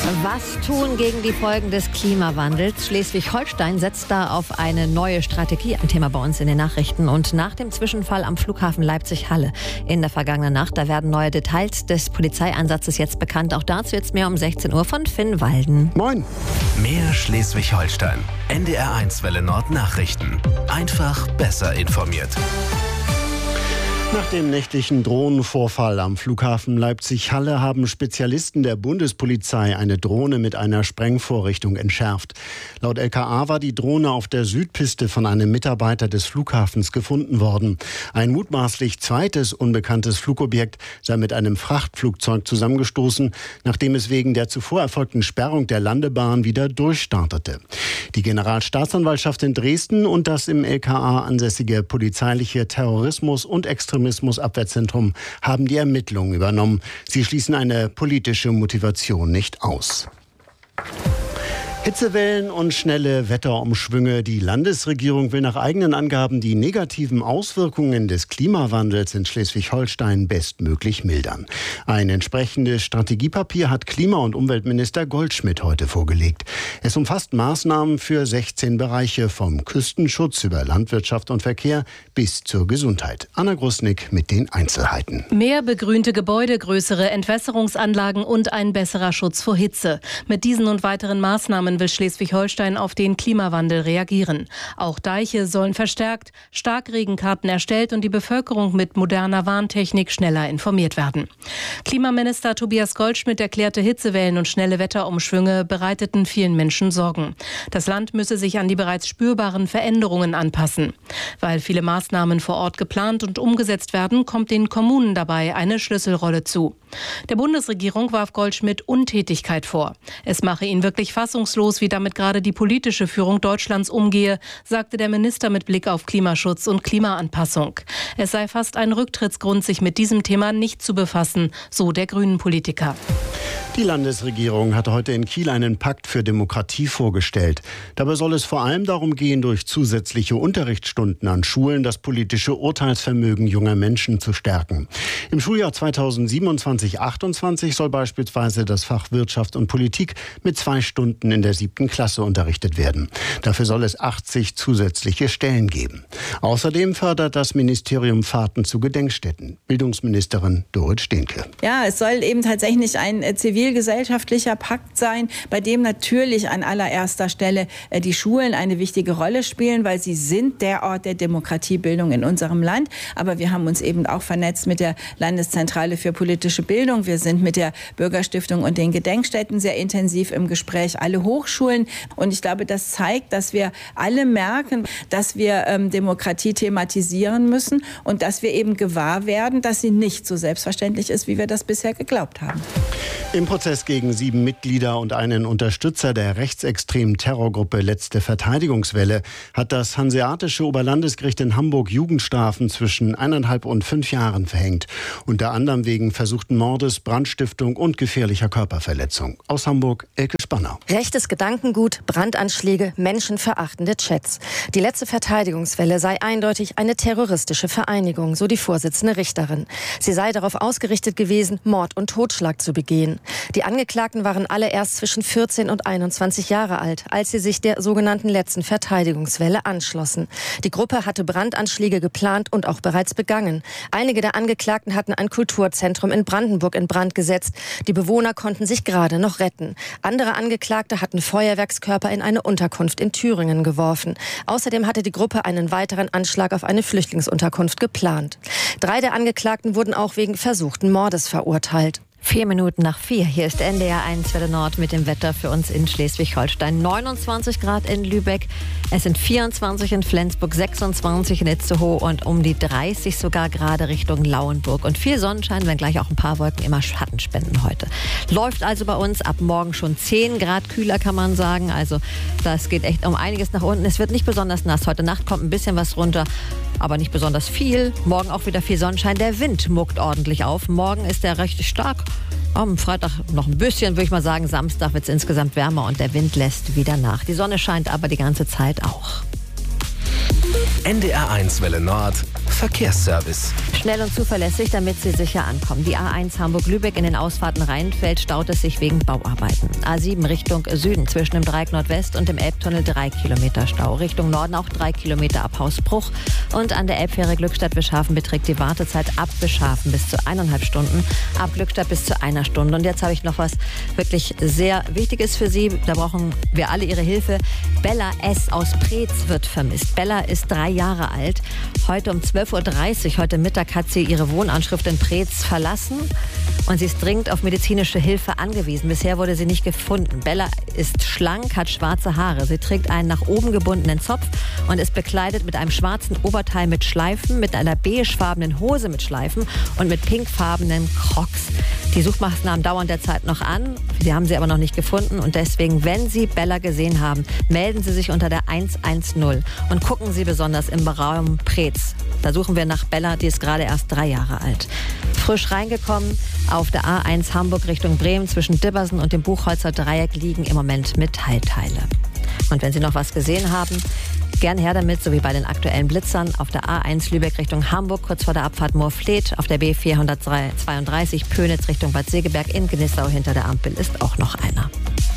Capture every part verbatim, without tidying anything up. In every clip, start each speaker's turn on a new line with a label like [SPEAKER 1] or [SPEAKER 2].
[SPEAKER 1] Was tun gegen die Folgen des Klimawandels? Schleswig-Holstein setzt da auf eine neue Strategie, ein Thema bei uns in den Nachrichten. Und nach dem Zwischenfall am Flughafen Leipzig-Halle in der vergangenen Nacht, da werden neue Details des Polizeieinsatzes jetzt bekannt. Auch dazu jetzt mehr um sechzehn Uhr von Finn Walden.
[SPEAKER 2] Moin.
[SPEAKER 3] Mehr Schleswig-Holstein. N D R eins Welle Nord Nachrichten. Einfach besser informiert.
[SPEAKER 2] Nach dem nächtlichen Drohnenvorfall am Flughafen Leipzig-Halle haben Spezialisten der Bundespolizei eine Drohne mit einer Sprengvorrichtung entschärft. Laut L K A war die Drohne auf der Südpiste von einem Mitarbeiter des Flughafens gefunden worden. Ein mutmaßlich zweites unbekanntes Flugobjekt sei mit einem Frachtflugzeug zusammengestoßen, nachdem es wegen der zuvor erfolgten Sperrung der Landebahn wieder durchstartete. Die Generalstaatsanwaltschaft in Dresden und das im L K A ansässige polizeiliche Terrorismus- und Extremismusabwehrzentrum haben die Ermittlungen übernommen. Sie schließen eine politische Motivation nicht aus. Hitzewellen und schnelle Wetterumschwünge. Die Landesregierung will nach eigenen Angaben die negativen Auswirkungen des Klimawandels in Schleswig-Holstein bestmöglich mildern. Ein entsprechendes Strategiepapier hat Klima- und Umweltminister Goldschmidt heute vorgelegt. Es umfasst Maßnahmen für sechzehn Bereiche, vom Küstenschutz über Landwirtschaft und Verkehr bis zur Gesundheit. Anna Grusnick mit den Einzelheiten.
[SPEAKER 4] Mehr begrünte Gebäude, größere Entwässerungsanlagen und ein besserer Schutz vor Hitze. Mit diesen und weiteren Maßnahmen will Schleswig-Holstein auf den Klimawandel reagieren. Auch Deiche sollen verstärkt, Starkregenkarten erstellt und die Bevölkerung mit moderner Warntechnik schneller informiert werden. Klimaminister Tobias Goldschmidt erklärte, Hitzewellen und schnelle Wetterumschwünge bereiteten vielen Menschen Sorgen. Das Land müsse sich an die bereits spürbaren Veränderungen anpassen. Weil viele Maßnahmen vor Ort geplant und umgesetzt werden, kommt den Kommunen dabei eine Schlüsselrolle zu. Der Bundesregierung warf Goldschmidt Untätigkeit vor. Es mache ihn wirklich fassungslos, wie damit gerade die politische Führung Deutschlands umgehe, sagte der Minister mit Blick auf Klimaschutz und Klimaanpassung. Es sei fast ein Rücktrittsgrund, sich mit diesem Thema nicht zu befassen, so der Grünen-Politiker.
[SPEAKER 2] Die Landesregierung hat heute in Kiel einen Pakt für Demokratie vorgestellt. Dabei soll es vor allem darum gehen, durch zusätzliche Unterrichtsstunden an Schulen das politische Urteilsvermögen junger Menschen zu stärken. Im Schuljahr zweitausendsiebenundzwanzig achtundzwanzig soll beispielsweise das Fach Wirtschaft und Politik mit zwei Stunden in der siebten Klasse unterrichtet werden. Dafür soll es achtzig zusätzliche Stellen geben. Außerdem fördert das Ministerium Fahrten zu Gedenkstätten. Bildungsministerin Dorit Stehnke.
[SPEAKER 5] Ja, es soll eben tatsächlich ein zivilgesellschaftlicher Pakt sein, bei dem natürlich an allererster Stelle die Schulen eine wichtige Rolle spielen, weil sie sind der Ort der Demokratiebildung in unserem Land. Aber wir haben uns eben auch vernetzt mit der Landeszentrale für politische Bildung. Wir sind mit der Bürgerstiftung und den Gedenkstätten sehr intensiv im Gespräch, alle Hochschulen. Und ich glaube, das zeigt, dass wir alle merken, dass wir ähm, Demokratie thematisieren müssen und dass wir eben gewahr werden, dass sie nicht so selbstverständlich ist, wie wir das bisher geglaubt haben.
[SPEAKER 2] Im Prozess gegen sieben Mitglieder und einen Unterstützer der rechtsextremen Terrorgruppe Letzte Verteidigungswelle hat das Hanseatische Oberlandesgericht in Hamburg Jugendstrafen zwischen eineinhalb und fünf Jahren verhängt. Unter anderem wegen versuchten Mordes, Brandstiftung und gefährlicher Körperverletzung. Aus Hamburg, Elke Spanner.
[SPEAKER 6] Rechtes Gedankengut, Brandanschläge, menschenverachtende Chats. Die Letzte Verteidigungswelle sei eindeutig eine terroristische Vereinigung, so die Vorsitzende Richterin. Sie sei darauf ausgerichtet gewesen, Mord und Totschlag zu begehen. Die Angeklagten waren alle erst zwischen vierzehn und einundzwanzig Jahre alt, als sie sich der sogenannten Letzten Verteidigungswelle anschlossen. Die Gruppe hatte Brandanschläge geplant und auch bereits begangen. Einige der Angeklagten hatten ein Kulturzentrum in Brandenburg in Brand gesetzt. Die Bewohner konnten sich gerade noch retten. Andere Angeklagte hatten Feuerwerkskörper in eine Unterkunft in Thüringen geworfen. Außerdem hatte die Gruppe einen weiteren Anschlag auf eine Flüchtlingsunterkunft geplant. Drei der Angeklagten wurden auch wegen versuchten Mordes verurteilt.
[SPEAKER 1] Vier Minuten nach vier. Hier ist N D R eins Welle Nord mit dem Wetter für uns in Schleswig-Holstein. neunundzwanzig Grad in Lübeck, es sind vierundzwanzig in Flensburg, sechsundzwanzig in Itzehoe und um die dreißig sogar gerade Richtung Lauenburg. Und viel Sonnenschein, wenngleich auch ein paar Wolken, immer Schatten spenden heute. Läuft also bei uns ab morgen schon zehn Grad kühler, kann man sagen. Also das geht echt um einiges nach unten. Es wird nicht besonders nass. Heute Nacht kommt ein bisschen was runter, aber nicht besonders viel. Morgen auch wieder viel Sonnenschein. Der Wind muckt ordentlich auf. Morgen ist er recht stark. Am Freitag noch ein bisschen, würde ich mal sagen. Samstag wird es insgesamt wärmer und der Wind lässt wieder nach. Die Sonne scheint aber die ganze Zeit auch.
[SPEAKER 3] N D R eins Welle Nord Verkehrsservice.
[SPEAKER 1] Schnell und zuverlässig, damit Sie sicher ankommen. Die A eins Hamburg-Lübeck in den Ausfahrten Rheinfeld staut es sich wegen Bauarbeiten. A sieben Richtung Süden zwischen dem Dreieck Nordwest und dem Elbtunnel drei Kilometer Stau. Richtung Norden auch drei Kilometer ab Hausbruch. Und an der Elbfähre Glückstadt-Wischhafen beträgt die Wartezeit ab Wischhafen bis zu eineinhalb Stunden, ab Glückstadt bis zu einer Stunde. Und jetzt habe ich noch was wirklich sehr Wichtiges für Sie. Da brauchen wir alle Ihre Hilfe. Bella S. aus Preetz wird vermisst. Bella ist drei Jahre alt. Heute um zwölf Uhr dreißig, heute Mittag, hat sie ihre Wohnanschrift in Preetz verlassen und sie ist dringend auf medizinische Hilfe angewiesen. Bisher wurde sie nicht gefunden. Bella ist schlank, hat schwarze Haare. Sie trägt einen nach oben gebundenen Zopf und ist bekleidet mit einem schwarzen Oberteil mit Schleifen, mit einer beigefarbenen Hose mit Schleifen und mit pinkfarbenen Crocs. Die Suchmaßnahmen dauern derzeit noch an. Sie haben sie aber noch nicht gefunden und deswegen, wenn Sie Bella gesehen haben, melden Sie sich unter der eins eins null und gucken Sie besonders im Raum Preetz. Da suchen wir nach Bella, die ist gerade erst drei Jahre alt. Frisch reingekommen auf der A eins Hamburg Richtung Bremen zwischen Dibbersen und dem Buchholzer Dreieck liegen im Moment Metallteile. Und wenn Sie noch was gesehen haben, gern her damit, so wie bei den aktuellen Blitzern auf der A eins Lübeck Richtung Hamburg, kurz vor der Abfahrt Moorfleet, auf der B vierhundertzweiunddreißig Pönitz Richtung Bad Segeberg, in Gnissau hinter der Ampel ist auch noch einer.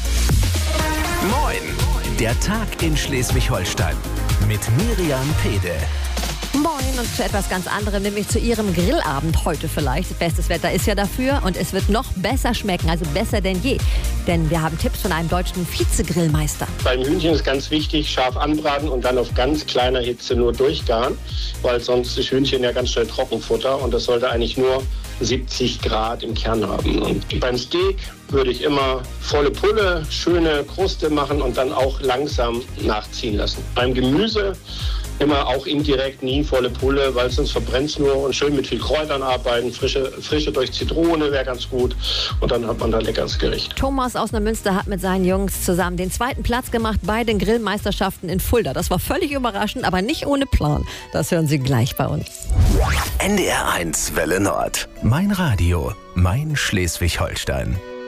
[SPEAKER 3] Moin, der Tag in Schleswig-Holstein mit Miriam Pede.
[SPEAKER 1] Moin und zu etwas ganz anderem, nämlich zu Ihrem Grillabend heute vielleicht. Bestes Wetter ist ja dafür und es wird noch besser schmecken, also besser denn je. Denn wir haben Tipps von einem deutschen Vizegrillmeister.
[SPEAKER 7] Beim Hühnchen ist ganz wichtig, scharf anbraten und dann auf ganz kleiner Hitze nur durchgaren, weil sonst ist Hühnchen ja ganz schnell Trockenfutter und das sollte eigentlich nur siebzig Grad im Kern haben. Und beim Steak würde ich immer volle Pulle, schöne Kruste machen und dann auch langsam nachziehen lassen. Beim Gemüse immer auch indirekt, nie volle Pulle, weil sonst verbrennt es nur, und schön mit viel Kräutern arbeiten, frische, frische durch Zitrone wäre ganz gut und dann hat man da leckeres Gericht.
[SPEAKER 1] Thomas aus Neumünster hat mit seinen Jungs zusammen den zweiten Platz gemacht bei den Grillmeisterschaften in Fulda. Das war völlig überraschend, aber nicht ohne Plan. Das hören Sie gleich bei uns.
[SPEAKER 3] N D R eins Welle Nord. Mein Radio, mein Schleswig-Holstein.